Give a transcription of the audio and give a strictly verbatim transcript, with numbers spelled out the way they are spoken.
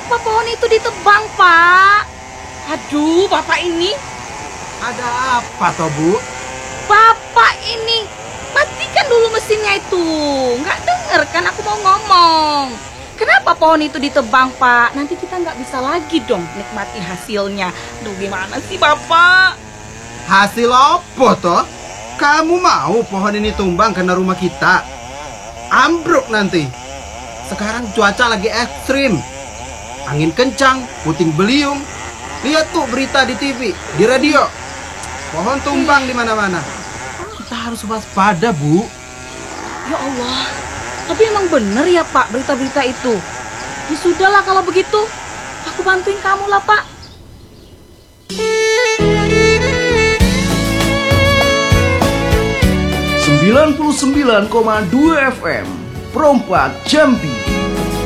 Kenapa pohon itu ditebang, Pak? Aduh, Bapak ini. Ada apa toh, Bu? Bapak ini. Matikan dulu mesinnya itu. Nggak denger kan aku mau ngomong. Kenapa pohon itu ditebang, Pak? Nanti kita nggak bisa lagi dong nikmati hasilnya. Duh, gimana sih, Bapak? Hasil apa toh? Kamu mau pohon ini tumbang karena rumah kita? Ambruk nanti. Sekarang cuaca lagi ekstrim. Angin kencang, puting beliung. Lihat tuh berita di T V, di radio. Pohon tumbang di mana-mana. Kita harus waspada, Bu. Ya Allah, tapi emang bener ya Pak berita-berita itu? Ya sudahlah kalau begitu, aku bantuin kamu lah Pak. sembilan puluh sembilan koma dua F M Perompak Jambi.